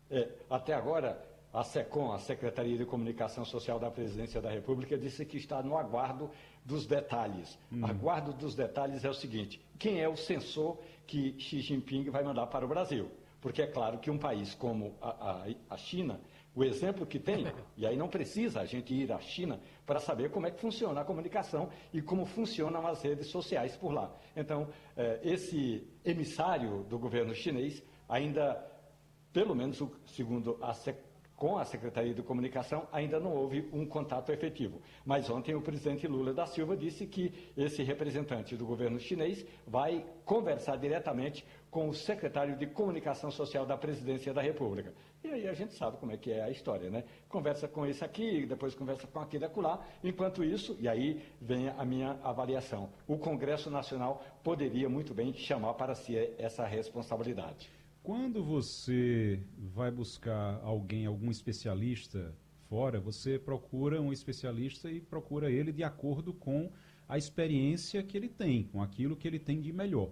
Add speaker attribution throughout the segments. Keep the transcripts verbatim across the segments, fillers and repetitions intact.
Speaker 1: É, até agora, a SECOM, a Secretaria de Comunicação Social da Presidência da República, disse que está no aguardo dos detalhes. Hum. Aguardo dos detalhes é o seguinte: quem é o censor que Xi Jinping vai mandar para o Brasil? Porque é claro que um país como a, a, a China, o exemplo que tem, e aí não precisa a gente ir à China para saber como é que funciona a comunicação e como funcionam as redes sociais por lá. Então, eh, esse emissário do governo chinês ainda, pelo menos segundo a Secretaria, com a Secretaria de Comunicação, ainda não houve um contato efetivo. Mas ontem o presidente Lula da Silva disse que esse representante do governo chinês vai conversar diretamente com o secretário de Comunicação Social da Presidência da República. E aí a gente sabe como é que é a história, né? Conversa com esse aqui, depois conversa com aquele acolá. Enquanto isso, e aí vem a minha avaliação, o Congresso Nacional poderia muito bem chamar para si essa responsabilidade.
Speaker 2: Quando você vai buscar alguém, algum especialista fora, você procura um especialista e procura ele de acordo com a experiência que ele tem, com aquilo que ele tem de melhor.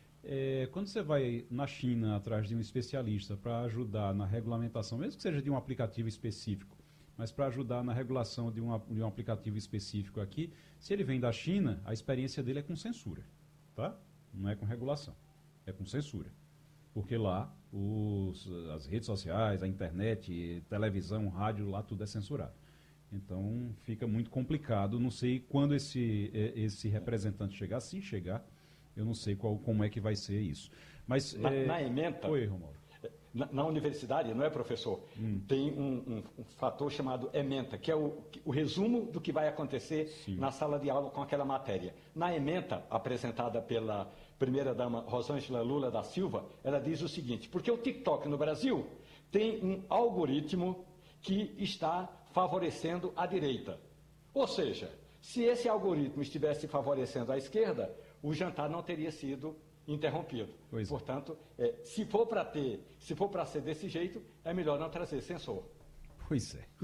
Speaker 2: É, quando você vai na China atrás de um especialista para ajudar na regulamentação, mesmo que seja de um aplicativo específico, mas para ajudar na regulação de um, de um aplicativo específico aqui, se ele vem da China, a experiência dele é com censura, tá? Não é com regulação, é com censura. Porque lá os, as redes sociais, a internet, televisão, rádio, lá tudo é censurado. Então fica muito complicado. Não sei quando esse, esse representante chegar, se chegar, eu não sei qual, como é que vai ser isso. Mas,
Speaker 1: na,
Speaker 2: é...
Speaker 1: na ementa,
Speaker 2: Oi, Romualdo.
Speaker 1: Na, na universidade, não é, professor? Hum. Tem um, um, um fator chamado ementa, que é o, o resumo do que vai acontecer Sim. na sala de aula com aquela matéria. Na ementa, apresentada pela primeira-dama Rosângela Lula da Silva, ela diz o seguinte: porque o TikTok no Brasil tem um algoritmo que está favorecendo a direita. Ou seja, se esse algoritmo estivesse favorecendo a esquerda, o jantar não teria sido interrompido. Pois Portanto, é, se for para ter, se for para ser desse jeito, é melhor não trazer censor.
Speaker 2: Pois é.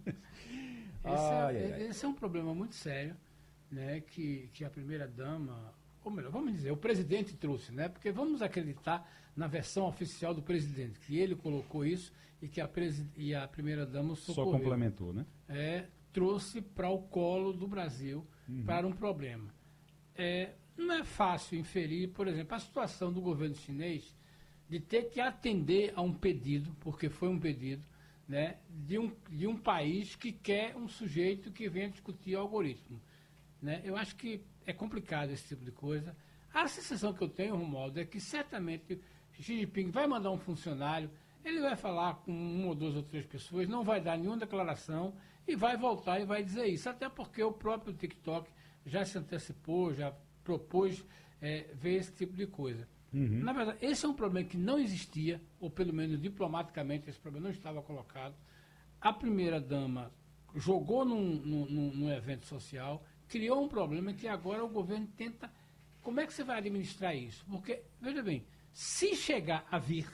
Speaker 3: esse, ai, é ai. esse é um problema muito sério, né, que, que a primeira-dama, ou melhor, vamos dizer, o presidente trouxe, né, porque vamos acreditar na versão oficial do presidente, que ele colocou isso e que a, e a primeira-dama socorreu.
Speaker 2: Só complementou, né?
Speaker 3: É, trouxe para o colo do Brasil uhum. para um problema. É, não é fácil inferir, por exemplo, a situação do governo chinês de ter que atender a um pedido, porque foi um pedido, né, de, um, de um país que quer um sujeito que venha discutir o algoritmo. Né? Eu acho que é complicado esse tipo de coisa. A sensação que eu tenho, Romualdo, é que certamente Xi Jinping vai mandar um funcionário, ele vai falar com uma ou duas ou três pessoas, não vai dar nenhuma declaração e vai voltar e vai dizer isso, até porque o próprio TikTok já se antecipou, já propôs é, ver esse tipo de coisa. Uhum. Na verdade, esse é um problema que não existia, ou pelo menos diplomaticamente esse problema não estava colocado. A primeira-dama jogou num, num, num evento social, criou um problema que agora o governo tenta... Como é que você vai administrar isso? Porque, veja bem, se chegar a vir,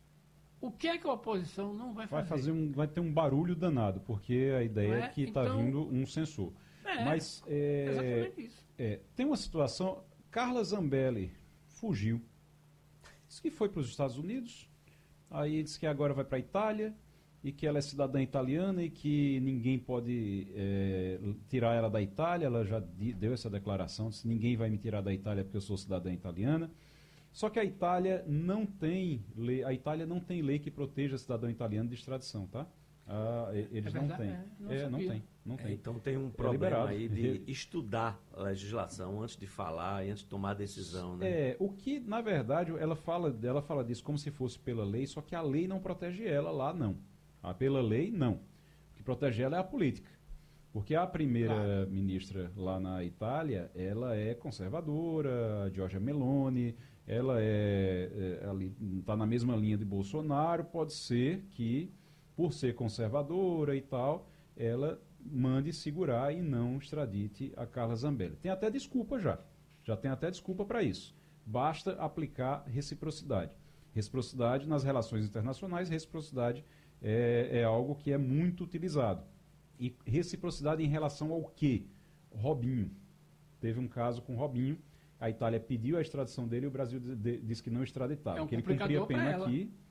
Speaker 3: o que é que a oposição não vai fazer?
Speaker 2: Vai, fazer um, vai ter um barulho danado, porque a ideia é, é que está então... vindo um censor.
Speaker 3: É,
Speaker 2: Mas é,
Speaker 3: exatamente isso.
Speaker 2: É, tem uma situação, Carla Zambelli fugiu, disse que foi para os Estados Unidos, aí disse que agora vai para a Itália, e que ela é cidadã italiana e que ninguém pode é, tirar ela da Itália, ela já deu essa declaração, disse ninguém vai me tirar da Itália porque eu sou cidadã italiana. Só que a Itália não tem lei, a Itália não tem lei que proteja cidadão italiano de extradição, tá? Ah, eles é não têm. É, não, é, não tem, não tem.
Speaker 4: É, então tem um problema é aí de estudar a legislação antes de falar e antes de tomar a decisão, né?
Speaker 2: É, o que, na verdade, ela fala, ela fala disso como se fosse pela lei, só que a lei não protege ela lá, não. Ah, pela lei, não. O que protege ela é a política. Porque a primeira-ministra claro. lá na Itália, ela é conservadora, Giorgia Meloni, ela é, é ali está na mesma linha de Bolsonaro, pode ser que por ser conservadora e tal, ela mande segurar e não extradite a Carla Zambelli. Tem até desculpa já, já tem até desculpa para isso. Basta aplicar reciprocidade. Reciprocidade nas relações internacionais, reciprocidade é, é algo que é muito utilizado. E reciprocidade em relação ao quê? Robinho. Teve um caso com Robinho, a Itália pediu a extradição dele e o Brasil disse que não extraditava,
Speaker 3: é um
Speaker 2: que ele cumpria a pena aqui.